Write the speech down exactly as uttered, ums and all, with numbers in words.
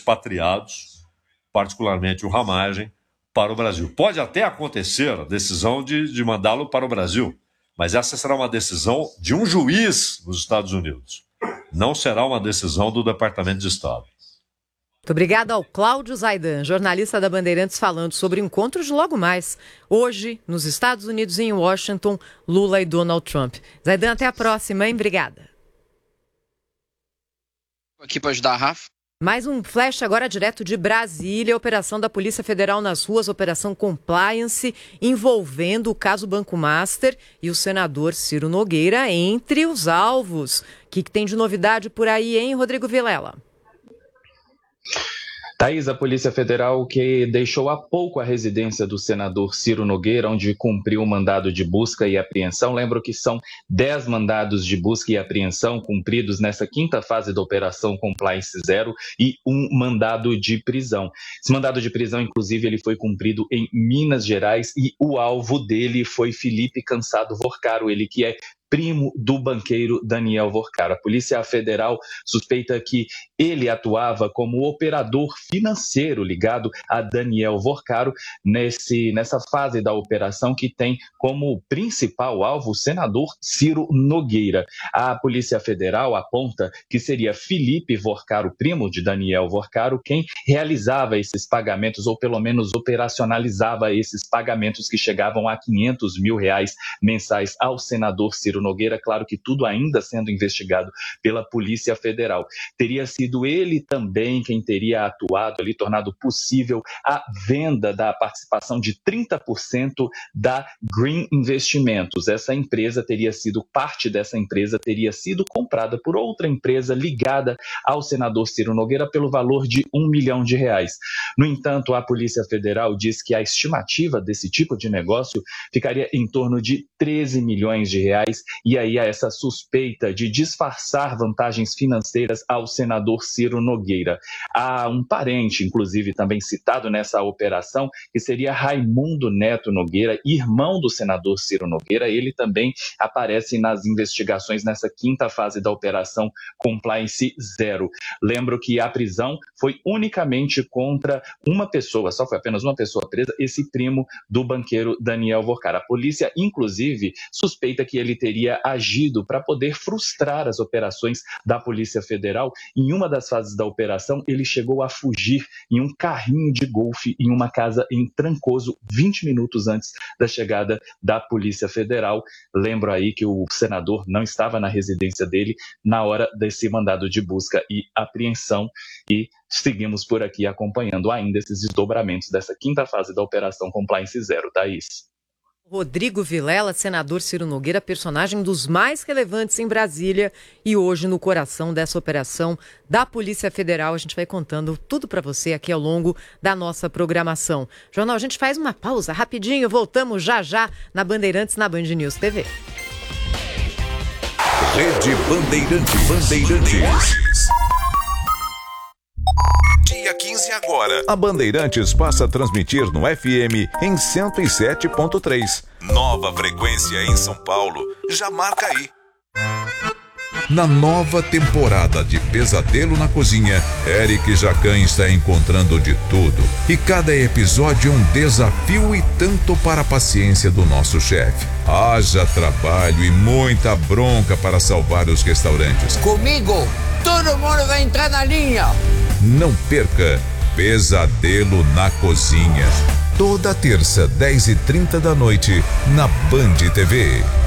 expatriados, particularmente o Ramagem, para o Brasil. Pode até acontecer a decisão de, de mandá-lo para o Brasil, mas essa será uma decisão de um juiz nos Estados Unidos. Não será uma decisão do Departamento de Estado. Muito obrigada ao Cláudio Zaidan, jornalista da Bandeirantes, falando sobre o encontro de logo mais, hoje, nos Estados Unidos, em Washington, Lula e Donald Trump. Zaidan, até a próxima, hein? Obrigada. Aqui para ajudar a Rafa. Mais um flash agora direto de Brasília, operação da Polícia Federal nas ruas, operação Compliance, envolvendo o caso Banco Master e o senador Ciro Nogueira entre os alvos. O que, que tem de novidade por aí, hein, Rodrigo Vilela? Thaís, a Polícia Federal que deixou há pouco a residência do senador Ciro Nogueira, onde cumpriu o mandado de busca e apreensão. Lembro que são dez mandados de busca e apreensão cumpridos nessa quinta fase da Operação Compliance Zero e um mandado de prisão. Esse mandado de prisão, inclusive, ele foi cumprido em Minas Gerais e o alvo dele foi Felipe Cansado Vorcaro, ele que é primo do banqueiro Daniel Vorcaro. A Polícia Federal suspeita que ele atuava como operador financeiro ligado a Daniel Vorcaro nesse, nessa fase da operação que tem como principal alvo o senador Ciro Nogueira. A Polícia Federal aponta que seria Felipe Vorcaro, primo de Daniel Vorcaro, quem realizava esses pagamentos ou pelo menos operacionalizava esses pagamentos que chegavam a quinhentos mil reais mensais ao senador Ciro Nogueira, claro que tudo ainda sendo investigado pela Polícia Federal. Teria sido ele também quem teria atuado ali, tornado possível a venda da participação de trinta por cento da Green Investimentos. Essa empresa teria sido, parte dessa empresa teria sido comprada por outra empresa ligada ao senador Ciro Nogueira pelo valor de um milhão de reais. No entanto, a Polícia Federal diz que a estimativa desse tipo de negócio ficaria em torno de treze milhões de reais. E aí há essa suspeita de disfarçar vantagens financeiras ao senador Ciro Nogueira. Há um parente, inclusive, também citado nessa operação, que seria Raimundo Neto Nogueira, irmão do senador Ciro Nogueira. Ele também aparece nas investigações nessa quinta fase da Operação Compliance Zero. Lembro que a prisão foi unicamente contra uma pessoa, só foi apenas uma pessoa presa, esse primo do banqueiro Daniel Vorcaro. A polícia, inclusive, suspeita que ele teria agido para poder frustrar as operações da Polícia Federal. Em uma das fases da operação, ele chegou a fugir em um carrinho de golfe em uma casa em Trancoso, vinte minutos antes da chegada da Polícia Federal. Lembro aí que o senador não estava na residência dele na hora desse mandado de busca e apreensão e seguimos por aqui acompanhando ainda esses desdobramentos dessa quinta fase da Operação Compliance Zero, Thaís. Rodrigo Vilela, senador Ciro Nogueira, personagem dos mais relevantes em Brasília e hoje no coração dessa operação da Polícia Federal. A gente vai contando tudo para você aqui ao longo da nossa programação. Jornal, a gente faz uma pausa rapidinho, voltamos já já na Bandeirantes, na Band News T V. Rede Bandeirantes. Bandeirantes. Dia quinze agora. A Bandeirantes passa a transmitir no F M em cento e sete ponto três. Nova frequência em São Paulo. Já marca aí. Na nova temporada de Pesadelo na Cozinha, Eric Jacan está encontrando de tudo. E cada episódio é um desafio e tanto para a paciência do nosso chefe. Haja trabalho e muita bronca para salvar os restaurantes. Comigo, todo mundo vai entrar na linha. Não perca Pesadelo na Cozinha. Toda terça, dez e trinta da noite, na Band T V.